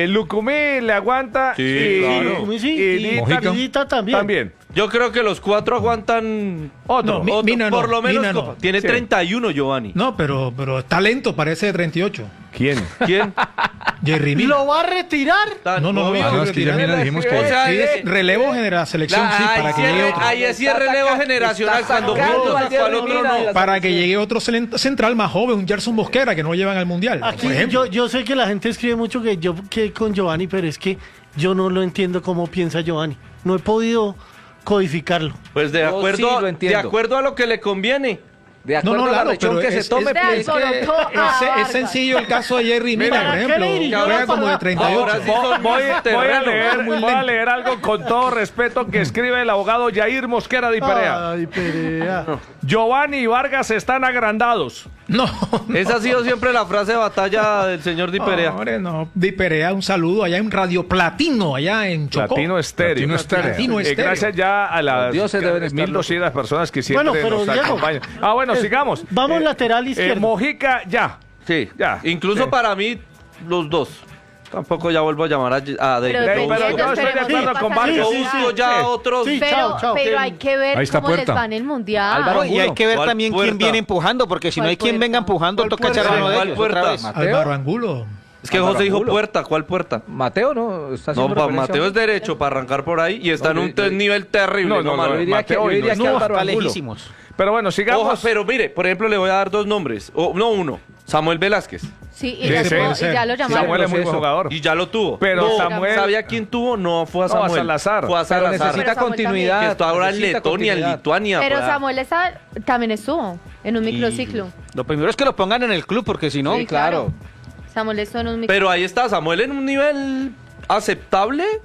Lucumí le aguanta. Sí, y, claro. Lucumí sí, y y Dita Mojica. Dita también. también. Yo creo que los cuatro aguantan Otro. No, Mina no, por lo menos Mina no. Copa. Tiene Sí. 31 Giovanni. No, pero talento parece de 38. ¿Quién? ¿Quién? Jerry Mina. ¿Lo va a retirar? No, no, Obvio. Ah, no, es que ya Mina dijimos que... O sea, Sí, es relevo de la selección, sí, para que llegue otro. ahí es relevo generacional cuando sacando uno al sacó al Jerry otro Mina de no. la Para que llegue otro central más joven, un Gerson Mosquera, que no lo llevan al Mundial, Aquí por ejemplo. yo sé que la gente escribe mucho que con Giovanni, pero es que yo no lo entiendo cómo piensa Giovanni. No he podido codificarlo. Pues de Yo acuerdo, sí lo de entiendo. acuerdo a lo que le conviene. De acuerdo a la Lalo, rechón pero que se tome, es- pues. Es que es sencillo el caso de Jerry Mina, ¿Para por qué ejemplo. le dirigió Juega la como de parada? 38. Ahora sí son Voy más a terrenos. leer, muy voy a lento. leer algo con todo respeto que escribe el abogado Jair Mosquera de Perea. Ay, Perea. Giovanni y Vargas están agrandados. No. Esa ha sido siempre la frase de batalla del señor Di Perea. Hombre, no. Di Perea, un saludo allá en Radio Platino, allá en Chocó. Platino Estéreo. Platino Estéreo. Platino Estéreo. Gracias ya a las Los dioses deben estar 1.200 personas que siempre Bueno, pero nos Diego, acompañan. Bueno, sigamos. Vamos lateral izquierdo. Mojica, ya. Sí, Ya. Incluso Sí. para mí, los dos. Tampoco ya vuelvo a llamar a Pero David. dependiendo, pero yo estoy de esperemos acuerdo qué con pasa en el Vargas. Yo Mundial. busco ya otros. Sí. Pero, Chao, chao. pero hay que ver Ahí está cómo les Puerta. va en el Mundial. Álvaro, y hay que ver ¿Cuál también Puerta? quién viene empujando, porque si no ¿Cuál hay quien Puerta? venga empujando, ¿Cuál toca Puerta? echar mano de ¿Cuál ellos Puerta? otra vez. Álvaro Angulo. Es que Álvaro José dijo Angulo. puerta. ¿Cuál puerta? Mateo, ¿no? Está No, haciendo referencia Mateo a- es derecho para arrancar por ahí y está No, en un yo- nivel terrible. No, No, no, malo. Yo diría que, Mateo yo diría no que está Álvaro Angulo. lejísimos. Pero bueno, sigamos. Ojo, pero mire, por ejemplo, le voy a dar dos nombres. No uno. Samuel Velázquez. Sí, y Sí, ya, sí, tuvo- sí. y ya lo llamaron. Samuel es muy buen proceso. jugador. Y ya lo tuvo. Pero No, Samuel- ¿sabía quién tuvo? No, fue a No, a Samuel. Salazar. Fue a Pero Salazar. necesita Pero Samuel continuidad. Que está ahora en necesita Letonia, en continuidad. Lituania. Pero por allá. Samuel también estuvo en un microciclo. Lo primero es que lo pongan en el club, porque si no, Sí, claro. Samuel estuvo en un microciclo. Pero ahí está, Samuel en un nivel aceptable.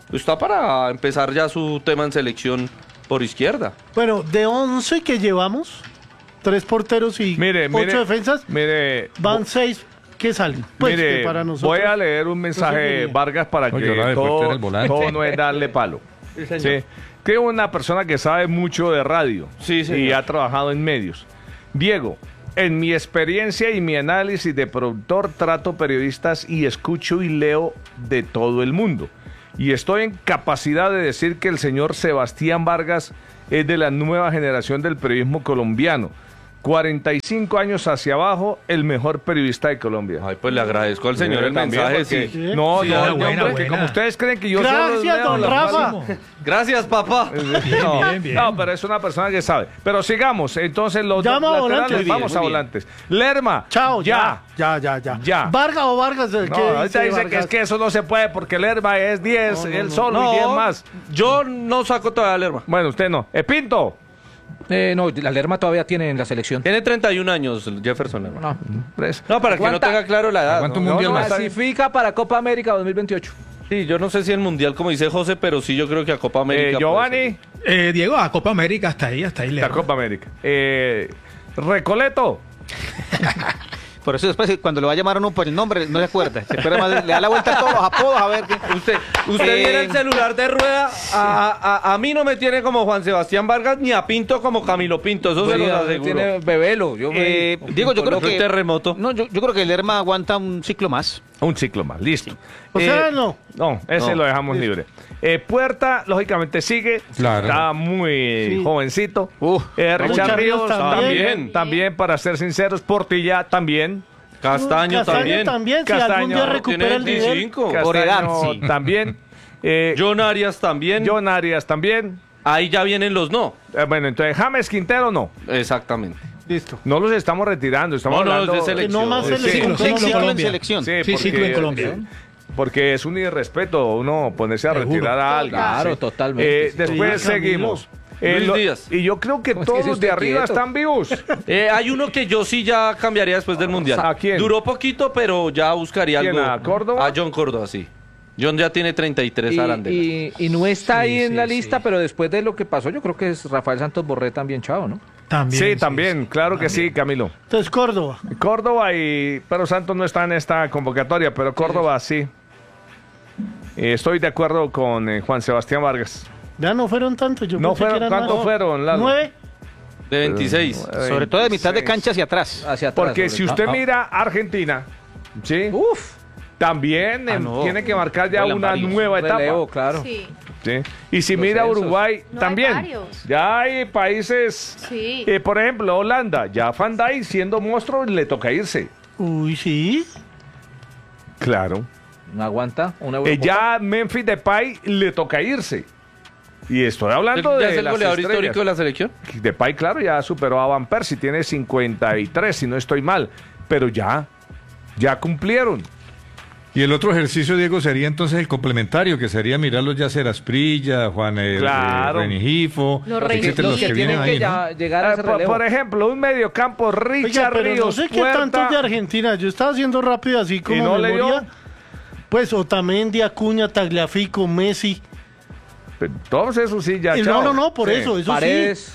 está para empezar ya su tema en selección por izquierda. Bueno, de 11 que llevamos, 3 porteros y 8 defensas, van 6 que salen. Pues, mire, que para nosotros, voy a leer un mensaje, Vargas, para que todo no es darle palo. Sí. Que una persona que sabe mucho de radio y ha trabajado en medios. Diego, en mi experiencia y mi análisis de productor, trato periodistas y escucho y leo de todo el mundo. Y estoy en capacidad de decir que el señor Sebastián Vargas es de la nueva generación del periodismo colombiano. 45 años hacia abajo, el mejor periodista de Colombia. Ay, pues le agradezco al señor el mensaje, sí. No, como ustedes creen que yo Gracias, don Rafa. Gracias, papá. No, pero es una persona que sabe. Pero sigamos, entonces los Llama a volantes. Vamos a volantes. Lerma. Chao, ya. ¿Vargas o Vargas? No, ahorita dice que es que eso no se puede porque Lerma es 10, él solo y 10 más. Yo no saco todavía a Lerma. Bueno, usted no. Pinto. No, la Lerma todavía tiene en la selección. Tiene 31 años Jefferson Lerma. No, para que no tenga claro la edad. ¿Cuánto mundial más? Clasifica para Copa América 2028. Sí, yo no sé si el mundial, como dice José, pero sí yo creo que a Copa América. Giovanni. Diego, a Copa América, hasta ahí La Copa América. Recoleto. Por eso después, cuando le va a llamar a uno por el nombre, no se acuerda. Se acuerda más, le da la vuelta a todos los apodos a ver qué. Usted viene el celular de rueda. A mí no me tiene como Juan Sebastián Vargas ni a Pinto como Camilo Pinto. Eso se los aseguro. Tiene Bebelo. Diego, yo creo que terremoto. No, yo creo que el Lerma aguanta un ciclo más. Un ciclo más, listo. O sea, no. No, ese lo dejamos libre. Puerta, lógicamente, sigue. Claro. Está muy jovencito. Richard Ríos también, para ser sinceros. Portilla también. Castaño también. Si algún día recupera el nivel. Castaño también. John Arias también. Ahí ya vienen los no. Bueno, entonces James Quintero no. Exactamente. Listo. No los estamos retirando, estamos hablando de selección. No más selección. Ciclo en selección. ciclo en Colombia. Porque es un irrespeto uno ponerse a retirar a alguien. Claro, totalmente. Después seguimos. Luis Díaz. Y yo creo que todos los de arriba están vivos. Hay uno que yo sí ya cambiaría después del Mundial. ¿A quién? Duró poquito, pero ya buscaría algo. ¿A Córdoba? A John Córdoba, sí. John ya tiene 33 Arandela. Y no está ahí en la lista, pero después de lo que pasó, yo creo que es Rafael Santos Borré también, chao, ¿no? También. Claro que sí, Camilo. Entonces, Córdoba. Pero Santos no está en esta convocatoria, pero Córdoba sí. Estoy de acuerdo con Juan Sebastián Vargas. Ya no fueron tantos. ¿Cuántos fueron, Lalo? 9. De 26. Sobre todo de mitad de cancha hacia atrás. Porque si usted mira Argentina, ¿sí? También tiene que marcar ya una nueva etapa. Relevo, claro. Sí. ¿Sí? Y si mira Uruguay, No, también. hay varios. Ya hay países, Sí. por ejemplo, Holanda, ya Van Dijk siendo monstruo le toca irse. Uy, sí. Claro. No aguanta. Una Eurocopa. Ya Memphis Depay le toca irse. Y estoy hablando ¿Ya de es el las goleador estrellas. histórico de la selección? Depay, claro, ya superó a Van Persie, tiene 53, si no estoy mal. Pero ya cumplieron. Y el otro ejercicio, Diego, sería entonces el complementario, que sería mirarlos ya ser Asprilla, Juan Renigifo, Los etcétera, los que vienen ahí, ¿no? llegar a ese relevo. Por ejemplo, un mediocampo, Richard Pero Ríos, no sé qué Puerta. tantos de Argentina. Yo estaba haciendo rápido así como ¿Y no le memoria. dio? Pues Otamendi, Acuña, Tagliafico, Messi. Todos esos sí ya. No, por Sí. eso Paredes.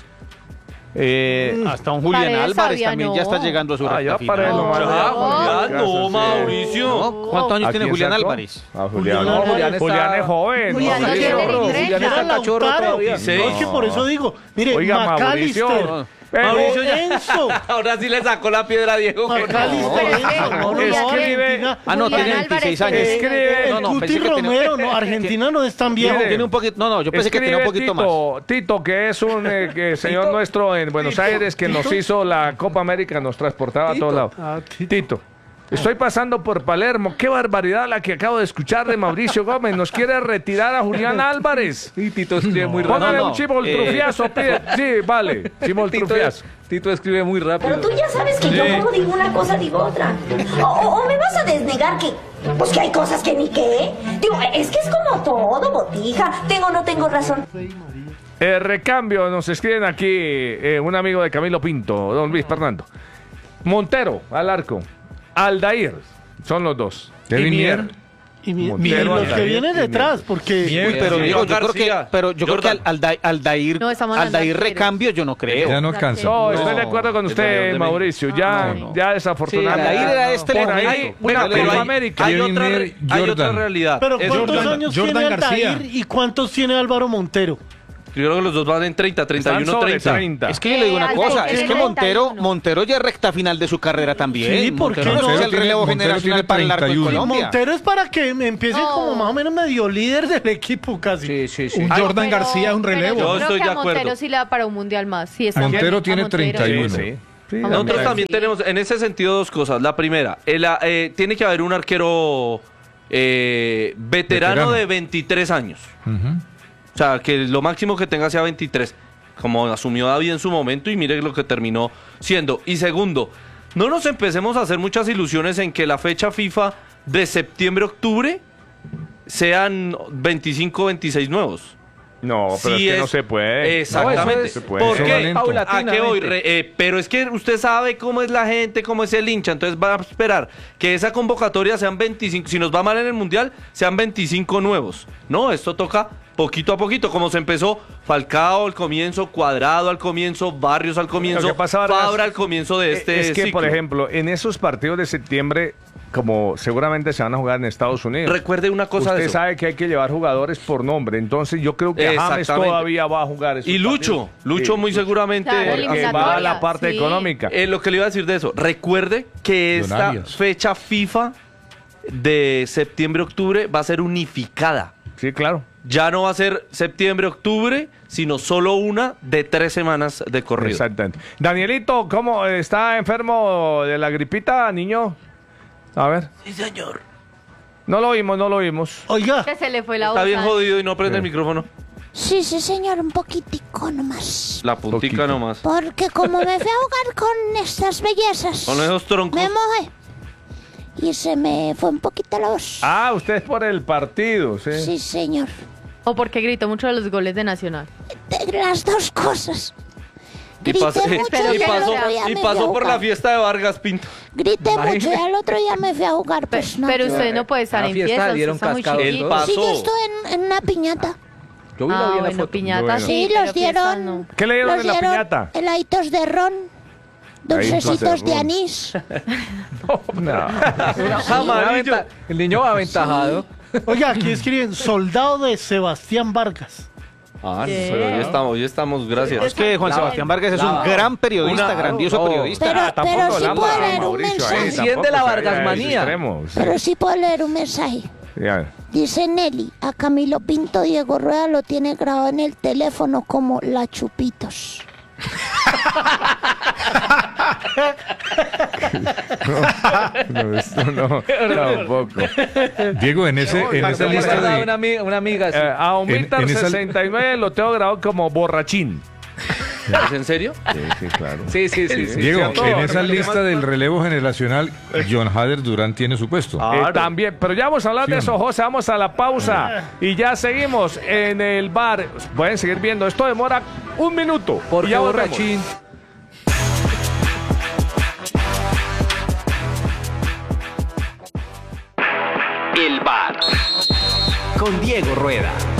Hasta un Julián Paredes Álvarez todavía también no. ya está llegando a su recta ya final. Paredes lo mandó. Julián, no, Mauricio. No, ¿cuántos años ¿A tiene quién Julián sacó? Álvarez? A Julián. Julián Álvarez. Julián es joven. Julián no, no tiene Mauricio. ni 30. Julián está cachorro Lautaro. todavía. Sí. No, es que por eso digo, mire, Oiga, McAllister, Mauricio. Mauricio ya- Enzo, Ahora sí le sacó la piedra a Diego. McAllister, Enzo, no, escribe- Argentina. Ah, no, Julián tiene Álvarez 26 años. Escribe- El No, Cuti pensé que tenía- Romero, no, Argentina no es tan viejo. Mire, Tiene un poquito, no, yo pensé que tenía un poquito más. Tito, que es un señor nuestro en Buenos Aires que nos hizo la Copa América, nos transportaba a todos lados. Ah, Tito. Estoy pasando por Palermo. Qué barbaridad la que acabo de escuchar de Mauricio Gómez. Nos quiere retirar a Julián Álvarez. Y Tito escribe muy Póngale rápido. un chimoltrufiazo, pide. Sí, vale. Chimoltrufiazo. Tito escribe muy rápido. Pero tú ya sabes que yo como digo una cosa, digo otra. O me vas a desnegar que... Pues que hay cosas que ni qué. Digo, es que es como todo, botija. Tengo o no tengo razón. Recambio, nos escriben aquí un amigo de Camilo Pinto, don Luis Fernando. Montero, al arco. Aldair, son los dos. Kevin Y Mier. Y los que vienen detrás, porque... Pero Diego, yo creo que Aldair recambio yo no creo. Ya no alcanza. No, estoy de acuerdo con usted, Mauricio. Ya desafortunadamente. Aldair era por ahí, pero hay otra realidad. Pero ¿cuántos años tiene Aldair y cuántos tiene Álvaro Montero? Yo creo que los dos van en 30, 31, 30. Es que yo le digo una cosa, es que Montero ya es recta final de su carrera también. Sí, ¿por qué no? Es el relevo generacional para el largo de Colombia. Montero es para que empiece como más o menos medio líder del equipo casi. Sí. Un Jordan García es un relevo. Yo estoy de acuerdo. Montero sí le da para un mundial más. Sí, Montero tiene 31. Sí. Nosotros también tenemos en ese sentido dos cosas. La primera, tiene que haber un arquero veterano de 23 años. O sea, que lo máximo que tenga sea 23, como asumió David en su momento y mire lo que terminó siendo. Y segundo, no nos empecemos a hacer muchas ilusiones en que la fecha FIFA de septiembre-octubre sean 25, 26 nuevos. No, pero es que no se puede. Exactamente. No se puede. ¿Por qué? ¿A qué voy? Pero es que usted sabe cómo es la gente, cómo es el hincha, entonces va a esperar que esa convocatoria sean 25, si nos va mal en el Mundial, sean 25 nuevos. No, esto toca poquito a poquito, como se empezó Falcao al comienzo, Cuadrado al comienzo, Barrios al comienzo, Fabra al comienzo de este Es que, ciclo. por ejemplo, en esos partidos de septiembre, como seguramente se van a jugar en Estados Unidos. Recuerde una cosa de usted eso. sabe que hay que llevar jugadores por nombre, entonces yo creo que James todavía va a jugar esos y Lucho muy seguramente que va a la parte económica. Lo que le iba a decir de eso, recuerde que esta fecha FIFA de septiembre-octubre va a ser unificada. Sí, claro. Ya no va a ser septiembre-octubre, sino solo una de 3 semanas de corrido. Exactamente. Danielito, ¿cómo está enfermo de la gripita, niño? A ver. Sí, señor. No lo oímos. Oiga. Que se le fue la voz. Está bien jodido y no prende el micrófono. Sí, señor, un poquitico nomás. La puntica nomás. Porque como me fui a jugar con estas bellezas, con esos troncos, me mojé. Y se me fue un poquito la voz. Ah, usted es por el partido, sí. Sí, señor. O porque gritó mucho de los goles de Nacional. Las dos cosas. Y pasó por la fiesta de Vargas Pinto. Grité mucho y al otro día me fui a jugar. Pues, no. Pero usted no puede estar en fiesta, está muy chiquito. Sí, yo estuve en una piñata. Yo vi la foto. Piñata, sí, los dieron. ¿Qué le dieron en la piñata? Heladitos de ron, dulcecitos de anís. El niño va aventajado. Oiga, aquí escriben soldado de Sebastián Vargas. Pero hoy estamos, gracias. Es que Juan Sebastián Vargas es un gran periodista, grandioso periodista. Pero sí puedo leer un mensaje. Enciende la Vargasmanía. Pero sí puedo leer un mensaje. Dice Nelly, a Camilo Pinto Diego Rueda lo tiene grabado en el teléfono como La Chupitos. No, esto no, tampoco. Diego, en esa lista de... Una amiga. Sí. A Omítar 69 lo tengo grabado como borrachín. ¿Es en serio? Sí, claro. Sí. Diego, en esa lista del relevo generacional, John Hader Durán tiene su puesto. También, pero ya vamos a hablar de eso, José. Vamos a la pausa y ya seguimos en el bar. Pueden seguir viendo. Esto demora 1 minuto. Porque ya borrachín. El bar con Diego Rueda.